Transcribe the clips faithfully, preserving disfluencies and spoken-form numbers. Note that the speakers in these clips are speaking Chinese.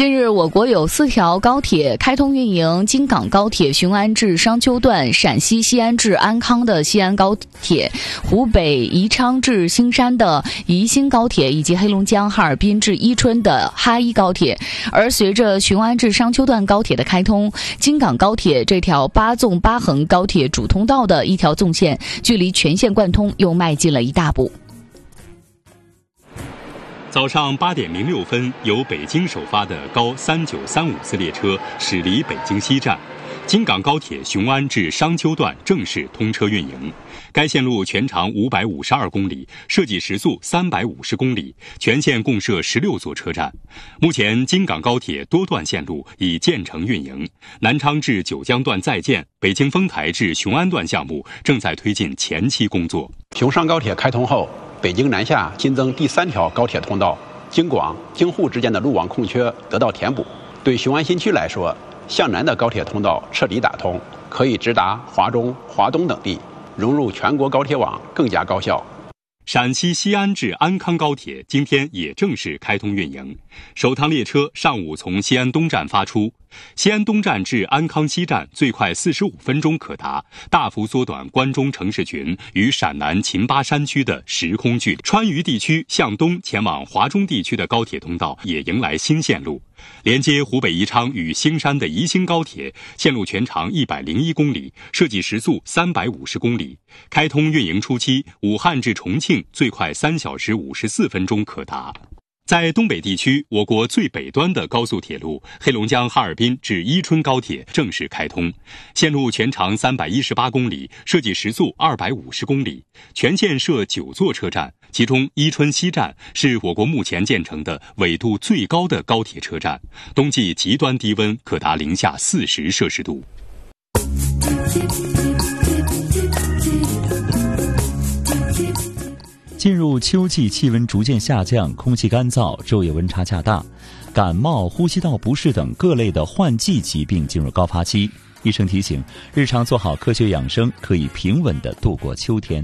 近日，我国有四条高铁开通运营：京港高铁雄安至商丘段、陕西西安至安康的西安高铁、湖北宜昌至兴山的宜兴高铁，以及黑龙江哈尔滨至伊春的哈伊高铁。而随着雄安至商丘段高铁的开通，京港高铁这条八纵八横高铁主通道的一条纵线，距离全线贯通又迈进了一大步。 早上八点零六分，由北京首发的高三九三五次列车驶离北京西站，京港高铁雄安至商丘段正式通车运营。该线路全长五百五十二公里，设计时速三百五十公里，全线共设十六座车站。目前，京港高铁多段线路已建成运营，南昌至九江段在建，北京丰台至雄安段项目正在推进前期工作。 雄商高铁开通后，北京南下新增第三条高铁通道，京广、京沪之间的路网空缺得到填补。对雄安新区来说，向南的高铁通道彻底打通，可以直达华中、华东等地，融入全国高铁网更加高效。 陕西西安至安康高铁今天也正式开通运营，首趟列车上午从西安东站发出，西安东站至安康西站最快四十五分钟可达，大幅缩短关中城市群与陕南秦巴山区的时空距离。川渝地区向东前往华中地区的高铁通道也迎来新线路，连接湖北宜昌与兴山的宜兴高铁线路全长一百零一公里，设计时速三百五十公里。开通运营初期，武汉至重庆最快三小时五十四分钟可达。在东北地区，我国最北端的高速铁路黑龙江哈尔滨至伊春高铁正式开通，线路全长三百一十八公里，设计时速二百五十公里，全线设九座车站，其中伊春西站是我国目前建成的纬度最高的高铁车站，冬季极端低温可达零下四十摄氏度。 进入秋季，气温逐渐下降，空气干燥，昼夜温差较大，感冒、呼吸道不适等各类的换季疾病进入高发期。医生提醒，日常做好科学养生，可以平稳地度过秋天。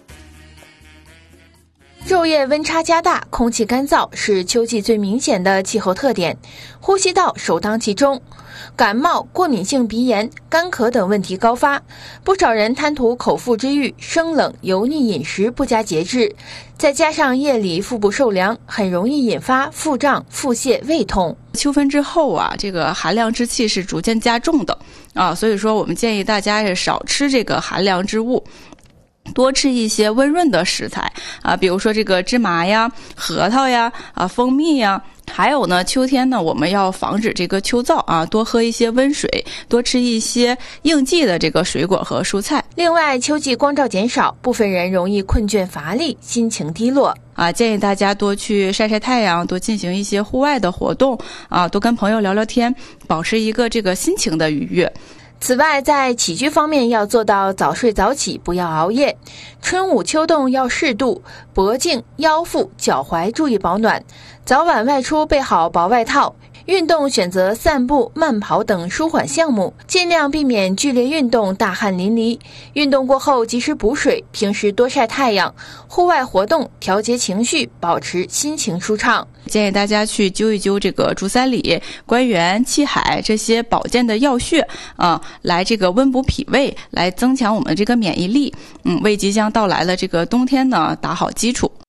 昼夜温差加大，空气干燥是秋季最明显的气候特点，呼吸道首当其冲，感冒、过敏性鼻炎、干咳等问题高发，不少人贪图口腹之欲，生冷油腻饮食不加节制，再加上夜里腹部受凉，很容易引发腹胀、腹泻、胃痛。 秋分之后啊，这个寒凉之气是逐渐加重的啊，所以说我们建议大家也少吃这个寒凉之物，多吃一些温润的食材啊，比如说这个芝麻呀、核桃呀、啊蜂蜜呀。还有呢，秋天呢，我们要防止这个秋燥啊，多喝一些温水，多吃一些应季的这个水果和蔬菜。 另外，秋季光照减少，部分人容易困倦乏力，心情低落啊，建议大家多去晒晒太阳，多进行一些户外的活动啊，多跟朋友聊聊天，保持一个这个心情的愉悦。 此外，在起居方面要做到早睡早起，不要熬夜。春捂秋冻要适度，脖颈、腰腹、脚踝注意保暖。早晚外出备好薄外套。运动选择散步、慢跑等舒缓项目，尽量避免剧烈运动大汗淋漓。运动过后及时补水，平时多晒太阳，户外活动调节情绪，保持心情舒畅。 建议大家去灸一灸这个足三里、关元、气海这些保健的药穴啊，来这个温补脾胃，来增强我们这个免疫力，嗯，为即将到来的这个冬天呢打好基础。